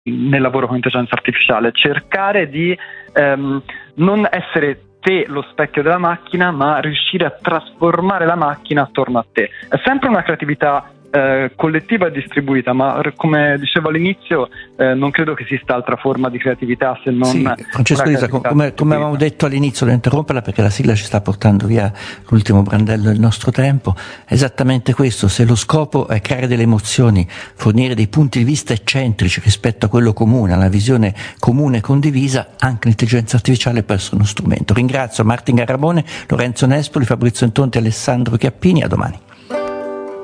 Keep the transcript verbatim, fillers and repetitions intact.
nel lavoro con intelligenza artificiale, cercare di ehm, non essere te lo specchio della macchina, ma riuscire a trasformare la macchina attorno a te. È sempre una creatività eh, collettiva e distribuita, ma come dicevo all'inizio eh, non credo che esista altra forma di creatività se non sì, Francesco Lisa, come, come avevamo detto all'inizio, devo interromperla perché la sigla ci sta portando via l'ultimo brandello del nostro tempo. Esattamente questo: se lo scopo è creare delle emozioni, fornire dei punti di vista eccentrici rispetto a quello comune, alla visione comune e condivisa, anche l'intelligenza artificiale può essere uno strumento. Ringrazio Martin Garrabone, Lorenzo Nespoli, Fabrizio Intonti e Alessandro Chiappini. A domani.